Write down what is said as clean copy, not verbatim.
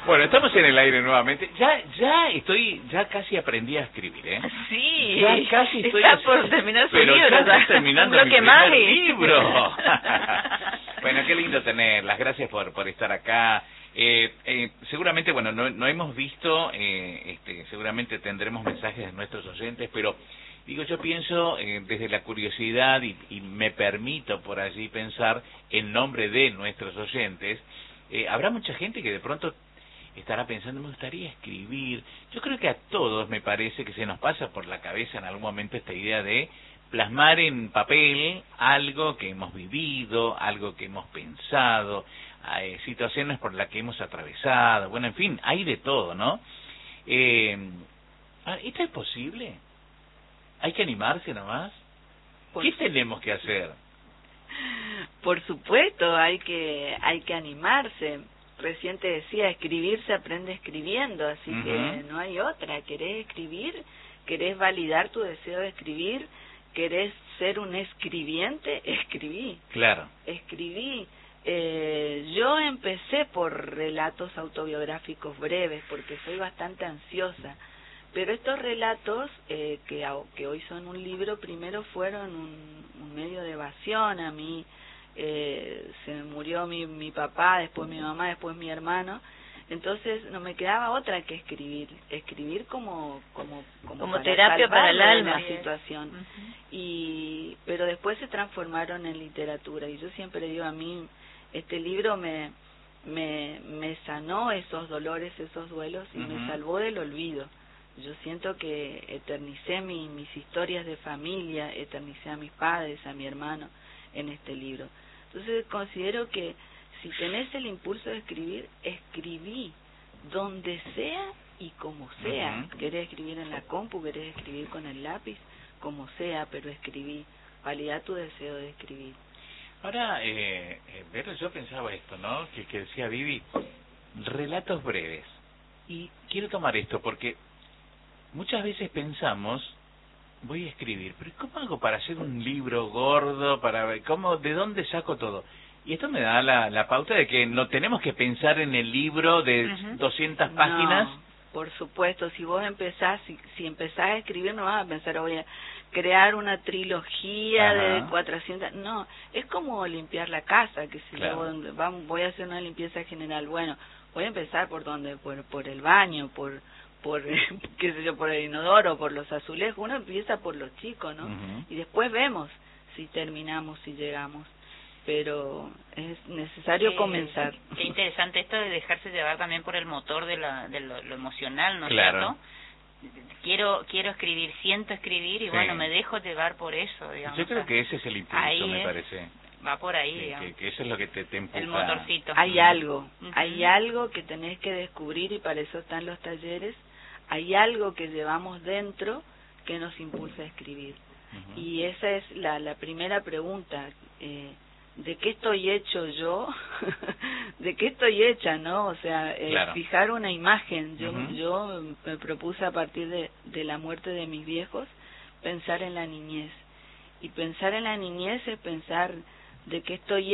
Bueno, estamos en el aire nuevamente. Ya casi aprendí a escribir, ¿eh? Sí. Ya casi estoy... Está por terminar su libro. Pero ya estoy terminando mi primer libro. Bueno, qué lindo tenerlas. Gracias por estar acá. Seguramente, bueno, no hemos visto, seguramente tendremos mensajes de nuestros oyentes, pero digo, yo pienso desde la curiosidad y me permito por allí pensar en nombre de nuestros oyentes. Habrá mucha gente que de pronto estará pensando, me gustaría escribir. Yo creo que a todos me parece que se nos pasa por la cabeza en algún momento esta idea de plasmar en papel algo que hemos vivido, algo que hemos pensado, situaciones por las que hemos atravesado. Bueno, en fin, hay de todo, ¿no? ¿Esto es posible? ¿Hay que animarse nomás? ¿Qué tenemos que hacer? Por supuesto, hay que animarse. Recién te decía, escribir se aprende escribiendo, así que no hay otra. ¿Querés escribir? ¿Querés validar tu deseo de escribir? ¿Querés ser un escribiente? Escribí. Claro. Escribí. Yo empecé por relatos autobiográficos breves, porque soy bastante ansiosa. Pero estos relatos, que hoy son un libro, primero fueron un medio de evasión. A mí se me murió mi papá, después mi mamá, después mi hermano. Entonces no me quedaba otra que escribir como terapia para el alma. La situación. Pero después se transformaron en literatura, y yo siempre digo, a mí este libro me sanó esos dolores, esos duelos, y me salvó del olvido. Yo siento que eternicé mis historias de familia, eternicé a mis padres, a mi hermano en este libro. Entonces considero que si tenés el impulso de escribir, escribí donde sea y como sea. Querés escribir en la compu, querés escribir con el lápiz, como sea, pero escribí. Valida tu deseo de escribir. Ahora, Vero, yo pensaba esto, ¿no? Que decía Vivi, relatos breves. Y quiero tomar esto porque muchas veces pensamos, voy a escribir, pero ¿cómo hago para hacer un libro gordo? ¿De dónde saco todo? Y esto me da la pauta de que no tenemos que pensar en el libro de 200 páginas. No, por supuesto, si vos empezás, si empezás a escribir, no vas a pensar, voy a crear una trilogía de 400... No, es como limpiar la casa, que si voy a hacer una limpieza general, bueno, voy a empezar por el baño, por qué sé yo, por el inodoro, por los azulejos. Uno empieza por los chicos, ¿no? Y después vemos si terminamos, si llegamos. Pero es necesario comenzar. Qué interesante esto de dejarse llevar también por el motor de lo emocional, ¿no es cierto? Quiero escribir, siento escribir y bueno, me dejo llevar por eso, digamos. Yo creo que ese es el impulso, me parece. Va por ahí, digamos. Que eso es lo que te empuja. El motorcito. Hay algo que tenés que descubrir, y para eso están los talleres. Hay algo que llevamos dentro que nos impulsa a escribir. Y esa es la primera pregunta. ¿De qué estoy hecho yo? ¿De qué estoy hecha, no? O sea, fijar una imagen. Yo me propuse, a partir de la muerte de mis viejos, pensar en la niñez. Y pensar en la niñez es pensar de qué estoy